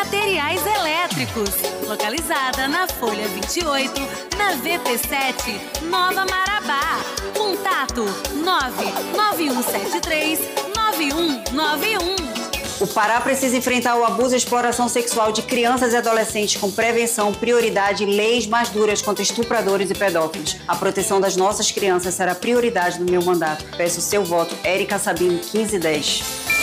Materiais Elétricos, localizada na Folha 28, na VP7, Nova Marabá. Contato 99173-9191. O Pará precisa enfrentar o abuso e exploração sexual de crianças e adolescentes com prevenção, prioridade e leis mais duras contra estupradores e pedófilos. A proteção das nossas crianças será prioridade no meu mandato. Peço seu voto. Érica Sabino, 1510.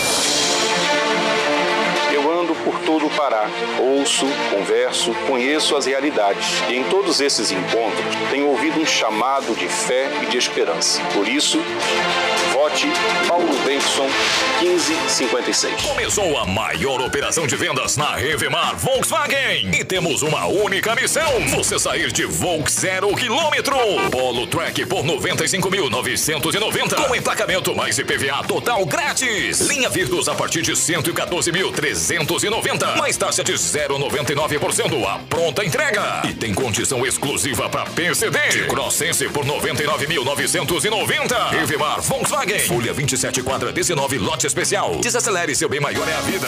Eu ando por todo o Pará, ouço, converso, conheço as realidades. E em todos esses encontros, tenho ouvido um chamado de fé e de esperança. Por isso, vote Paulo Davidson, 1556. Começou a maior operação de vendas na Revemar Volkswagen. E temos uma única missão: você sair de Volks 0 quilômetro. Polo Track por 95.990. Com emplacamento mais IPVA total grátis. Linha Virtus a partir de 114.390. Mais taxa de 0,99%. A pronta entrega. E tem condição exclusiva para PCD. T-Cross por 99.990. Revemar Volkswagen. Folha 27, quadra 19, lote especial. Desacelere, seu bem maior é a vida.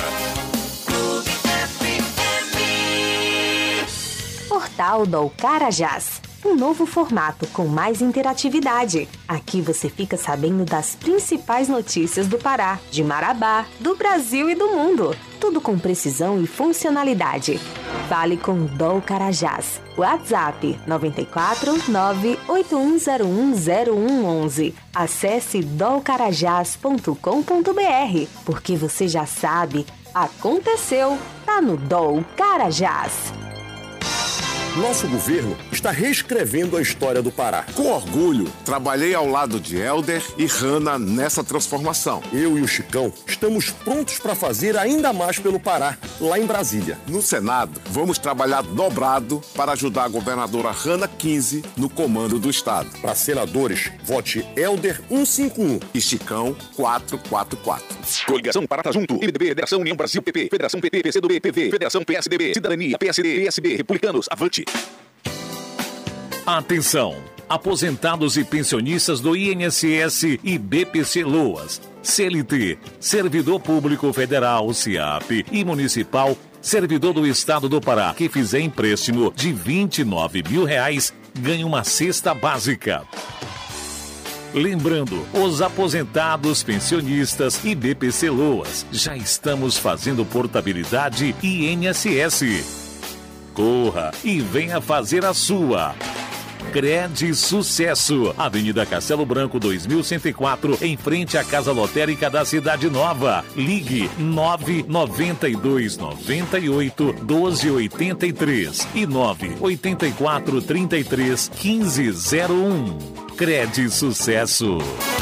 Portal do Carajás. Um novo formato com mais interatividade. Aqui você fica sabendo das principais notícias do Pará, de Marabá, do Brasil e do mundo. Tudo com precisão e funcionalidade. Fale com Dol Carajás. WhatsApp 94 981010111. Acesse dolcarajás.com.br. Porque você já sabe, aconteceu, tá no Dol Carajás. Nosso governo está reescrevendo a história do Pará. Com orgulho, trabalhei ao lado de Helder e Hanna nessa transformação. Eu e o Chicão estamos prontos para fazer ainda mais pelo Pará, lá em Brasília. No Senado, vamos trabalhar dobrado para ajudar a governadora Hanna 15 no comando do Estado. Para senadores, vote Helder 151 e Chicão 444. Coligação Pará tá junto. MDB, Federação União Brasil, PP, Federação PT, PCdoB, PV, Federação PSDB, Cidadania, PSD, PSB, Republicanos, avante. Atenção! Aposentados e pensionistas do INSS e BPC Loas, CLT, Servidor Público Federal, SIAP e Municipal, Servidor do Estado do Pará, que fizer empréstimo de R$29 mil, ganha uma cesta básica. Lembrando, os aposentados, pensionistas e BPC Loas, já estamos fazendo portabilidade INSS. Corra e venha fazer a sua. Cred Sucesso, Avenida Castelo Branco 2104, em frente à Casa Lotérica da Cidade Nova. Ligue 992 98 1283 e 984 33 1501. Cred Sucesso.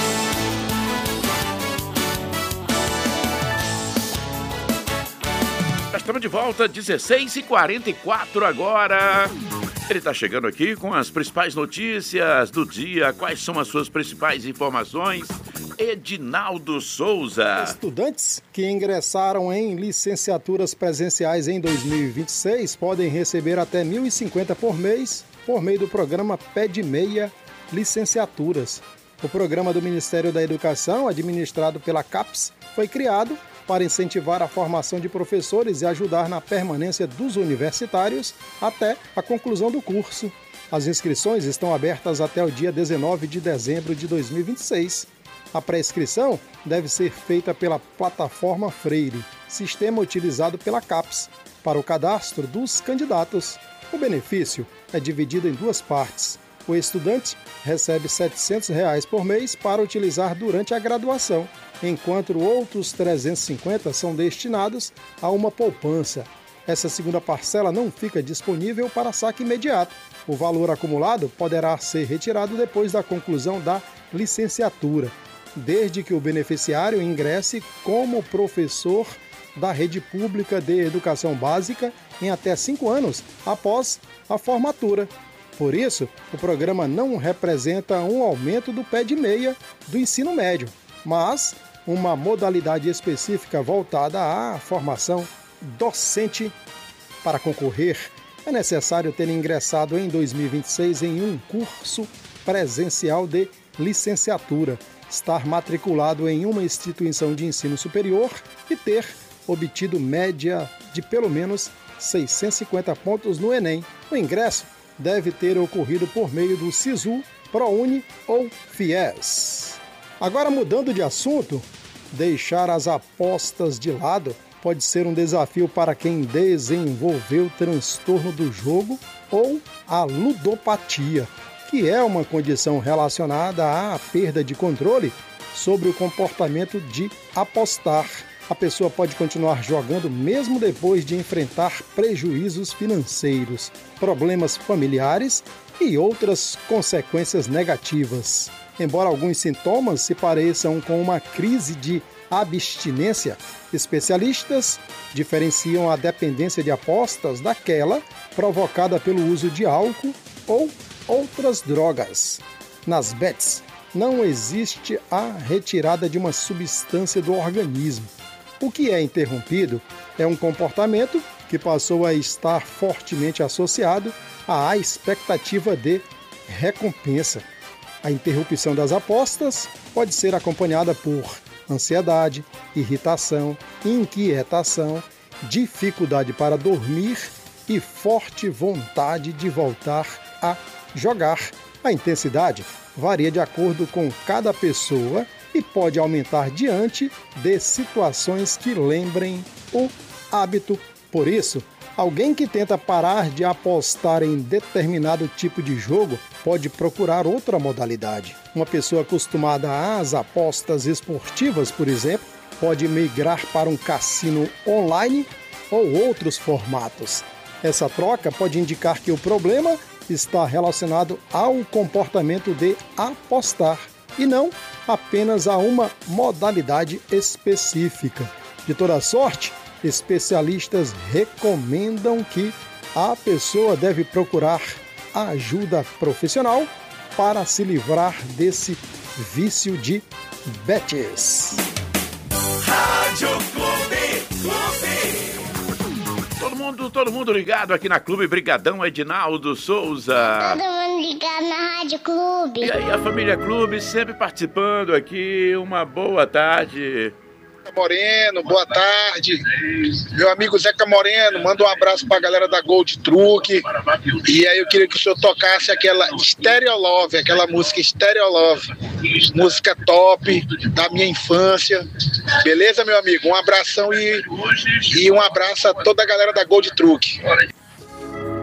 Estamos de volta, 16h44 agora. Ele está chegando aqui com as principais notícias do dia. Quais são as suas principais informações? Edinaldo Souza. Estudantes que ingressaram em licenciaturas presenciais em 2026 podem receber até R$ 1.050 por mês por meio do programa Pé de Meia Licenciaturas. O programa do Ministério da Educação, administrado pela CAPES, foi criado para incentivar a formação de professores e ajudar na permanência dos universitários até a conclusão do curso. As inscrições estão abertas até o dia 19 de dezembro de 2026. A pré-inscrição deve ser feita pela plataforma Freire, sistema utilizado pela CAPES, para o cadastro dos candidatos. O benefício é dividido em duas partes. O estudante recebe R$ 700 por mês para utilizar durante a graduação, enquanto outros 350 são destinados a uma poupança. Essa segunda parcela não fica disponível para saque imediato. O valor acumulado poderá ser retirado depois da conclusão da licenciatura, desde que o beneficiário ingresse como professor da rede pública de educação básica em até 5 anos após a formatura. Por isso, o programa não representa um aumento do pé de meia do ensino médio, mas uma modalidade específica voltada à formação docente. Para concorrer, é necessário ter ingressado em 2026 em um curso presencial de licenciatura, estar matriculado em uma instituição de ensino superior e ter obtido média de pelo menos 650 pontos no Enem. O ingresso deve ter ocorrido por meio do SISU, ProUni ou FIES. Agora, mudando de assunto, deixar as apostas de lado pode ser um desafio para quem desenvolveu transtorno do jogo ou a ludopatia, que é uma condição relacionada à perda de controle sobre o comportamento de apostar. A pessoa pode continuar jogando mesmo depois de enfrentar prejuízos financeiros, problemas familiares e outras consequências negativas. Embora alguns sintomas se pareçam com uma crise de abstinência, especialistas diferenciam a dependência de apostas daquela provocada pelo uso de álcool ou outras drogas. Nas bets, não existe a retirada de uma substância do organismo. O que é interrompido é um comportamento que passou a estar fortemente associado à expectativa de recompensa. A interrupção das apostas pode ser acompanhada por ansiedade, irritação, inquietação, dificuldade para dormir e forte vontade de voltar a jogar. A intensidade varia de acordo com cada pessoa e pode aumentar diante de situações que lembrem o hábito. Por isso, alguém que tenta parar de apostar em determinado tipo de jogo pode procurar outra modalidade. Uma pessoa acostumada às apostas esportivas, por exemplo, pode migrar para um cassino online ou outros formatos. Essa troca pode indicar que o problema está relacionado ao comportamento de apostar e não apenas a uma modalidade específica. De toda sorte, especialistas recomendam que a pessoa deve procurar ajuda profissional para se livrar desse vício de bets. Rádio Clube. Todo mundo ligado aqui na Clube. Brigadão, Edinaldo Souza. Todo mundo ligado na Rádio Clube. E aí, a família Clube sempre participando aqui. Uma boa tarde. Moreno, boa tarde. Meu amigo Zeca Moreno, manda um abraço pra galera da Gold Truck. E aí eu queria que o senhor tocasse aquela Stereo Love, aquela música Stereo Love. Música top da minha infância. Beleza, meu amigo? Um abração e um abraço a toda a galera da Gold Truck.